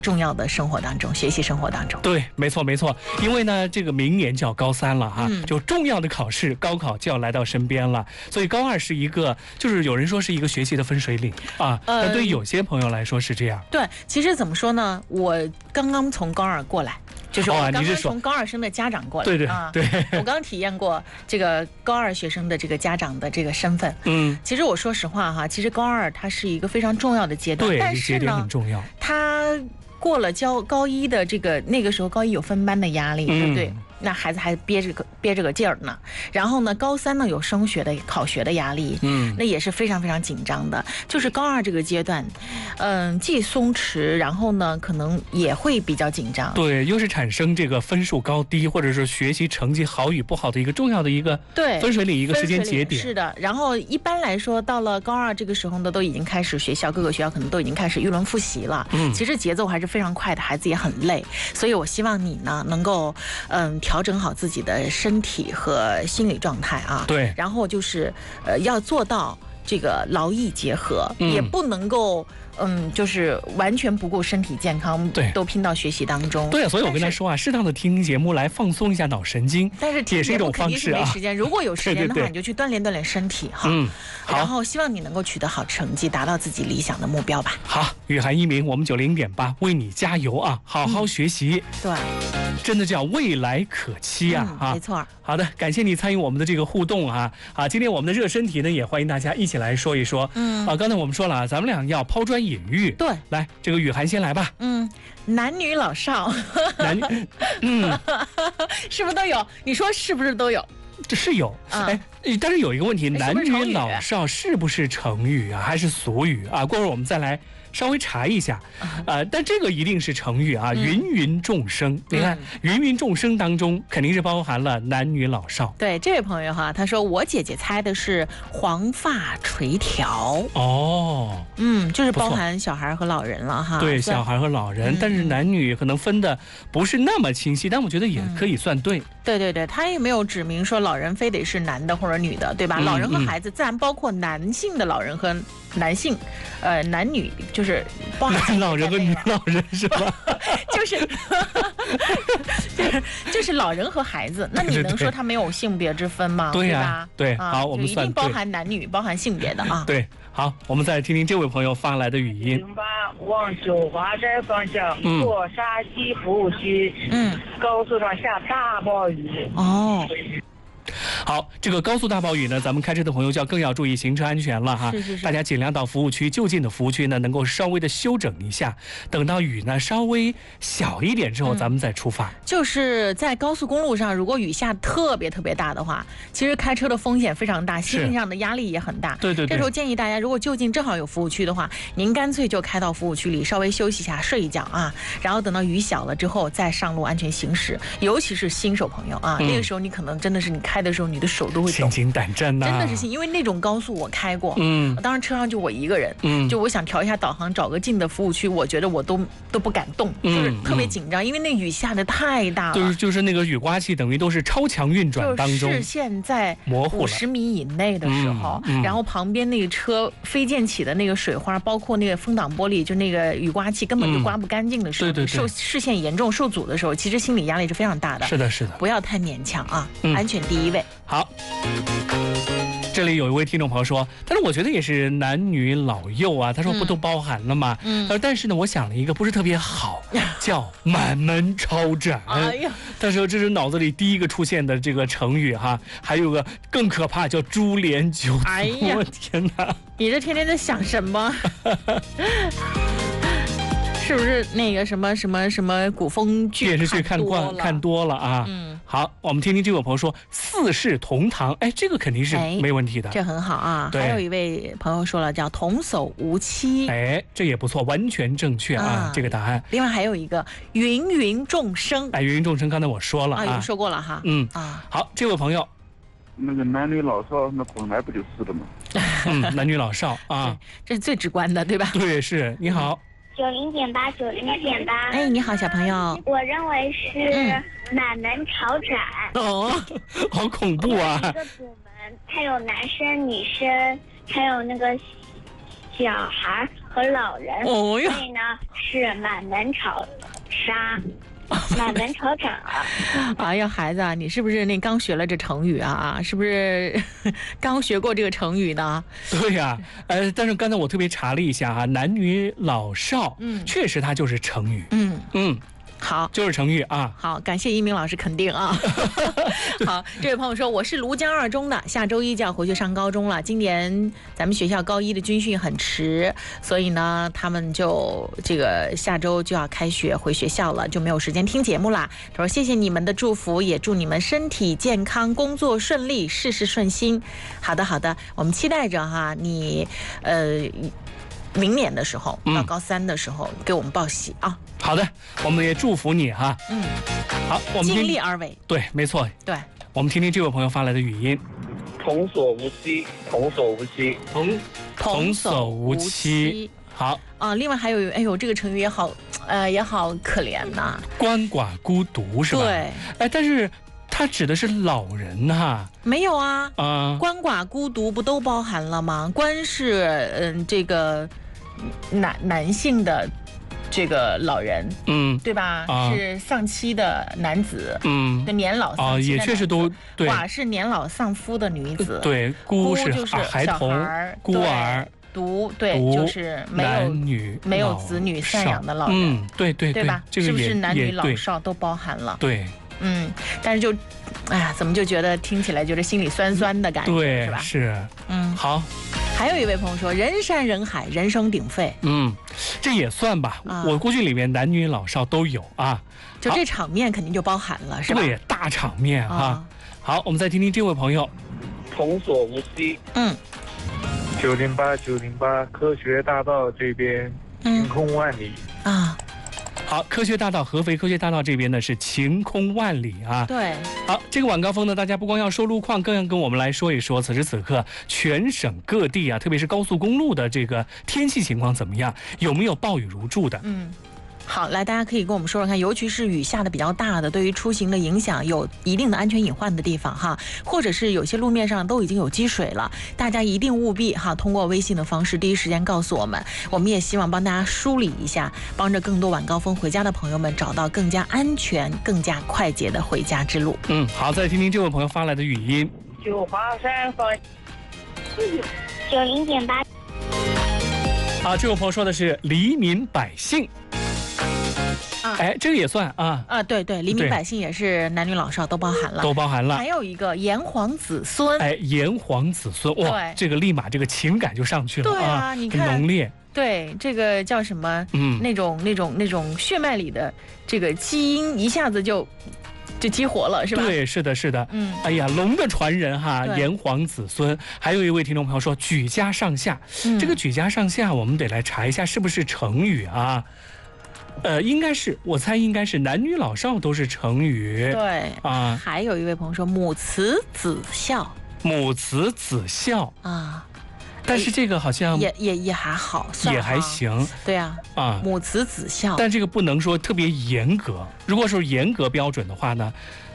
重要的生活当中，学习生活当中。 对，没错没错，因为呢，这个明年就要高3了哈，就重要的考试高考就要来到身边了，所以高2是一个，就是有人说是一个学习的分水岭啊，但对于有些朋友来说是这样。 对，其实怎么说呢，我刚刚从高2过来。就是我刚刚从高2生的家长过来， 对对对， 我刚体验过这个高2学生的这个家长的这个身份。其实我说实话哈，其实高2它是一个非常重要的阶段， 对， 但是节点很重要。 他过了高1的这个那个时候，高1有分班的压力，对不对？那孩子还憋着个劲儿呢。然后呢，高3呢有升学的考学的压力，那也是非常非常紧张的。就是高2这个阶段，既松弛，然后呢可能也会比较紧张。 对，又是产生这个分数高低，或者是学习成绩好与不好的一个重要的一个分水岭，一个时间节点。 是的。然后一般来说，到了高2这个时候呢，都已经开始各个学校可能都已经开始一轮复习了。其实节奏还是非常快的，孩子也很累。所以我希望你呢能够调整好自己的身体和心理状态啊。 对。 然后就是要做到这个劳逸结合，也不能够就是完全不顾身体健康， 对， 都拼到学习当中。 对，所以我跟他说啊，适当的听节目来放松一下脑神经， 但是也是一种方式啊。 没时间，如果有时间的话，你就去锻炼锻炼身体哈。 好。 然后希望你能够取得好成绩，达到自己理想的目标吧。 好，雨涵一鸣，我们90.8为你加油啊！好好学习。对，真的叫未来可期啊！ 没错。 好的，感谢你参与我们的这个互动啊！今天我们的热身题呢，也欢迎大家一起来说一说。刚才我们说了啊，咱们俩要抛砖引玉。 对， 来，这个雨涵先来吧。 男女老少，是不是都有？你说是不是都有？ 这是有，但是有一个问题，男女老少是不是成语啊，还是俗语啊？过会儿我们再来稍微查一下，但这个一定是成语啊，芸芸众生。你看，芸芸众生当中肯定是包含了男女老少。 对，这位朋友哈，他说我姐姐猜的是黄发垂髫。就是包含小孩和老人了哈。 对，小孩和老人，但是男女可能分的不是那么清晰，但我觉得也可以算对。 对，他也没有指明说老人非得是男的或者女的，对吧？老人和孩子自然包括男性的老人和男性，男女就是包含男老人和女老人是吧？ 就是老人和孩子，那你能说他没有性别之分吗？ 对吧？ 对，好，我们算一定包含男女，包含性别的啊。 对，好，我们再听听这位朋友发来的语音。 08往九华斋方向过沙溪服务区，高速上下大暴雨。 好，这个高速大暴雨呢，咱们开车的朋友就更要注意行车安全了哈。 是。 大家尽量到服务区就近的服务区呢，能够稍微的休整一下，等到雨呢稍微小一点之后，咱们再出发。 就是在高速公路上，如果雨下特别大的话，其实开车的风险非常大，心理上的压力也很大。 对。 这时候建议大家，如果就近正好有服务区的话，您干脆就开到服务区里稍微休息一下，睡一觉啊，然后等到雨小了之后再上路安全行驶。尤其是新手朋友啊，那个时候你可能真的是你开的时候，你的手都会抖， 心惊胆战呐， 真的是因为那种高速我开过，当时车上就我一个人，就我想调一下导航，找个近的服务区，我觉得我都不敢动，就是特别紧张，因为那雨下的太大了， 就是那个雨刮器等于都是超强运转当中， 视线在模糊了 50米以内的时候，然后旁边那个车飞溅起的那个水花，包括那个风挡玻璃，就那个雨刮器根本就刮不干净的时候， 对， 视线严重受阻的时候，其实心理压力是非常大的。 是的， 不要太勉强啊，安全第一位。 好。这里有一位听众朋友说，但是我觉得也是男女老幼啊，他说不都包含了吗？他说但是呢，我想了一个不是特别好，叫满门抄斩。他说这是脑子里第一个出现的这个成语哈，还有个更可怕叫株连九族。我天哪！ 你这天天在想什么？是不是那个什么古风剧电视剧看多了啊？好，我们听听这位朋友说四世同堂，这个肯定是没问题的， 这很好啊。还有一位朋友说了叫童叟无欺， 这也不错，完全正确啊，这个答案。 另外还有一个芸芸众生， 芸芸众生刚才我说了啊，说过了哈。 好，这位朋友， 那个男女老少那本来不就是的吗？ 男女老少啊， 这是最直观的，对吧？ 对，是。你好。 90.8，90.8。 你好，小朋友。 我认为是满门抄斩。 好恐怖啊！ 一个部门，它有男生、女生，还有那个小孩， 和老人， 哦哟所以呢是满门抄杀，满门抄斩啊！ 哎呀，孩子啊，你是不是刚学了这成语啊？是不是刚学过这个成语呢？ 对呀、但是刚才我特别查了一下哈，男女老少，确实它就是成语，好， 就是成语啊。 好，感谢一鸣老师肯定啊。好，这位朋友说我是庐江2中的，下周一就要回去上高中了。今年咱们学校高一的军训很迟，所以呢，他们就这个下周就要开学回学校了，就没有时间听节目啦。他说谢谢你们的祝福，也祝你们身体健康，工作顺利，事事顺心。好的，好的，我们期待着哈，你明年的时候到高3的时候给我们报喜啊。 好的，我们也祝福你哈。好，我们尽力而为。 对，没错。 对， 我们听听这位朋友发来的语音。 童叟无欺，童叟无欺， 童叟无欺。好啊，另外还有，哎呦，这个成语也好可怜呐， 鳏寡孤独是吧？ 对， 哎，但是它指的是老人哈。 没有啊，鳏寡孤独不都包含了吗？鳏是这个男性的这个老人，对吧？是丧妻的男子，的年老丧妻的男子， 也确实都对。 寡是年老丧夫的女子， 对，孤是孩童、孤儿。 独对，就是没有子女赡养的老人， 对吧？ 这个是不是男女老少都包含了？ 对， 但是就，哎呀，怎么就觉得听起来就是心里酸酸的感觉， 对， 是吧？ 是，好。 还有一位朋友说，人山人海，人声鼎沸， 这也算吧。我估计里面男女老少都有啊， 就这场面肯定就包含了，是吧？ 对，大场面哈。好，我们再听听这位朋友。 童叟无欺。908科学大道这边晴空万里啊。 好，科学大道合肥科学大道这边呢是晴空万里啊。 对， 好，这个晚高峰呢，大家不光要说路况，更要跟我们来说一说，此时此刻全省各地啊，特别是高速公路的这个天气情况怎么样？有没有暴雨如注的？ 好，来，大家可以跟我们说说看，尤其是雨下的比较大的，对于出行的影响有一定的安全隐患的地方哈，或者是有些路面上都已经有积水了，大家一定务必哈，通过微信的方式第一时间告诉我们，我们也希望帮大家梳理一下，帮着更多晚高峰回家的朋友们找到更加安全、更加快捷的回家之路。 好，再听听这位朋友发来的语音。 就华山方 90.8。 好，这位朋友说的是黎民百姓。哎，这个也算啊。 对，黎民百姓也是男女老少都包含了， 都包含了。 还有一个炎黄子孙， 炎黄子孙，哇，这个立马这个情感就上去了。 对啊，你看浓烈。 对，这个叫什么？那种血脉里的这个基因一下子就激活了，是吧？ 对，是的。哎呀，龙的传人哈，炎黄子孙。还有一位听众朋友说举家上下，这个举家上下我们得来查一下是不是成语啊？应该是，我猜应该是男女老少都是成语。 对啊，还有一位朋友说母慈子孝。母慈子孝啊， 但是这个好像也还好， 也还行。 对啊，母慈子孝， 但这个不能说特别严格。如果说严格标准的话呢，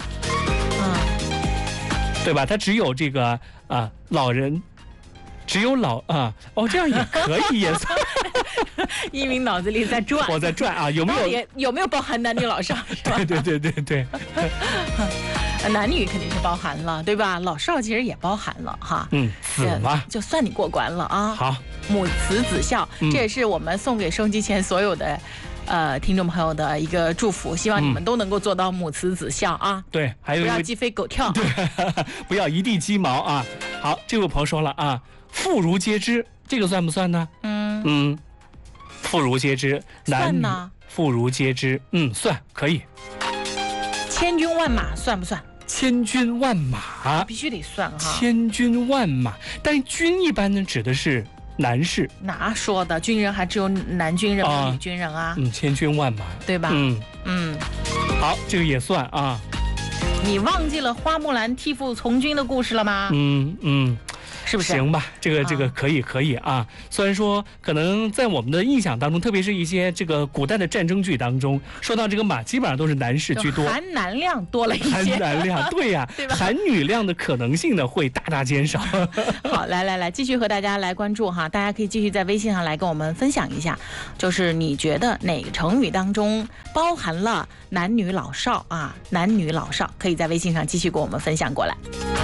对吧？他只有这个老人。只有这样也可以，也算。 一鸣脑子里在转， 我在转啊，有没有包含男女老少？ 对。 男女肯定是包含了，对吧？老少其实也包含了哈。 子嘛， 就算你过关了啊。 好， 母慈子孝，这也是我们送给收音机前所有的听众朋友的一个祝福，希望你们都能够做到母慈子孝啊。 对，还有不要鸡飞狗跳， 对，不要一地鸡毛啊。好，这位朋友说了啊。妇孺皆知，这个算不算呢？妇孺皆知，男女妇孺皆知，算可以。 千军万马算不算？ 千军万马必须得算哈。 千军万马，但军一般呢指的是男士。 哪说的？军人还只有男军人和女军人啊。 千军万马， 对吧？ 好，这个也算啊。 你忘记了花木兰替父从军的故事了吗？ 是不是？ 行吧，这个可以啊。虽然说可能在我们的印象当中，特别是一些这个古代的战争剧当中，说到这个马，基本上都是男士居多， 含男量多了一些。 含男量，对呀， 对吧？ 含女量的可能性呢会大大减少。 好，来，继续和大家来关注哈，大家可以继续在微信上来跟我们分享一下，就是你觉得哪个成语当中包含了男女老少啊？男女老少，可以在微信上继续跟我们分享过来。